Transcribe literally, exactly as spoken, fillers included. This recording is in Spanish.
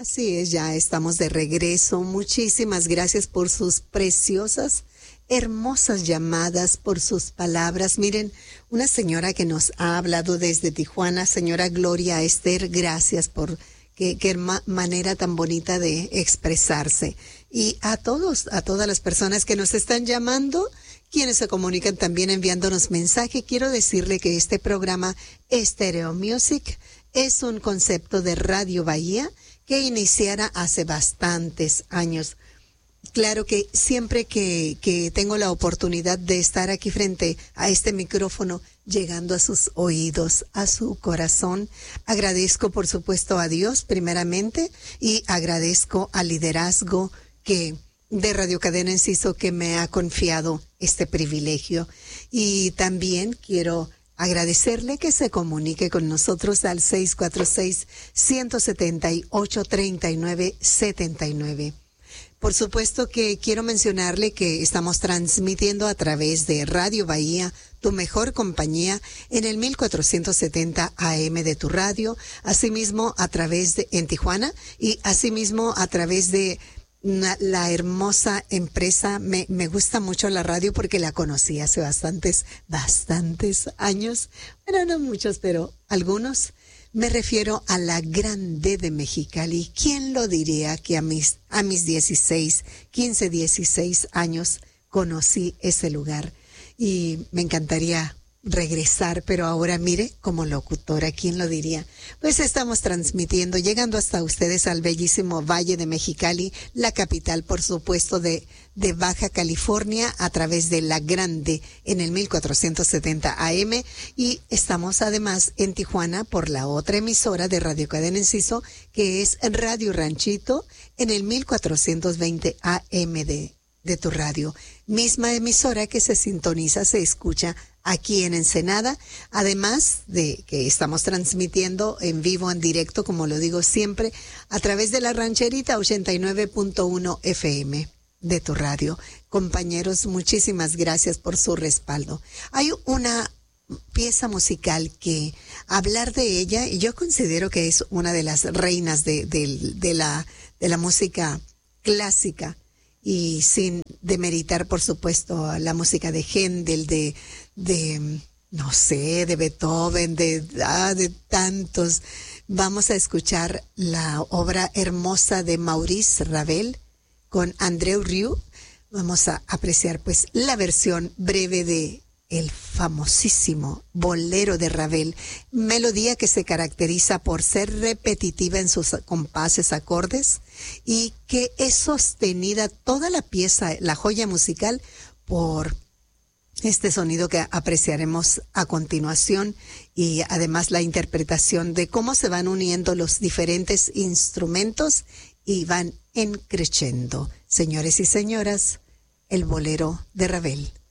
Así es, ya estamos de regreso. Muchísimas gracias por sus preciosas, hermosas llamadas, por sus palabras. Miren, una señora que nos ha hablado desde Tijuana, señora Gloria Esther, gracias por qué, qué manera tan bonita de expresarse. Y a todos, a todas las personas que nos están llamando, quienes se comunican también enviándonos mensaje, quiero decirle que este programa Stereo Music es un concepto de Radio Bahía que iniciara hace bastantes años. Claro que siempre que, que tengo la oportunidad de estar aquí frente a este micrófono, llegando a sus oídos, a su corazón, agradezco por supuesto a Dios primeramente y agradezco al liderazgo que de Radio Cadena Enciso que me ha confiado este privilegio. Y también quiero agradecerle que se comunique con nosotros al seis cuatro seis, uno siete ocho, tres nueve siete nueve. Por supuesto que quiero mencionarle que estamos transmitiendo a través de Radio Bahía, tu mejor compañía, en el mil cuatrocientos setenta A M de tu radio, asimismo a través de, en Tijuana, y asimismo a través de Una, la hermosa empresa. Me, me gusta mucho la radio porque la conocí hace bastantes, bastantes años. Bueno, no muchos, pero algunos. Me refiero a la Grande de Mexicali. ¿Quién lo diría que a mis, a mis dieciséis, quince, dieciséis años conocí ese lugar? Y me encantaría regresar, pero ahora mire, como locutora, ¿quién lo diría? Pues estamos transmitiendo, llegando hasta ustedes al bellísimo Valle de Mexicali, la capital, por supuesto, de, de Baja California, a través de La Grande, en el mil cuatrocientos setenta A M, y estamos además en Tijuana por la otra emisora de Radio Cadena Enciso, que es Radio Ranchito, en el mil cuatrocientos veinte A M de, de tu radio. Misma emisora que se sintoniza, se escucha aquí en Ensenada, además de que estamos transmitiendo en vivo, en directo, como lo digo siempre, a través de la rancherita ochenta y nueve punto uno F M de tu radio. Compañeros, muchísimas gracias por su respaldo. Hay una pieza musical que hablar de ella, y yo considero que es una de las reinas de, de, de, la, de la música clásica, y sin demeritar, por supuesto, la música de Händel, de, de, no sé, de Beethoven, de, ah, de tantos. Vamos a escuchar la obra hermosa de Maurice Ravel con Andreu Rieu. Vamos a apreciar, pues, la versión breve de el famosísimo bolero de Ravel, melodía que se caracteriza por ser repetitiva en sus compases, acordes, y que es sostenida toda la pieza, la joya musical, por este sonido que apreciaremos a continuación, y además la interpretación de cómo se van uniendo los diferentes instrumentos y van encreciendo. Señores y señoras, el bolero de Ravel.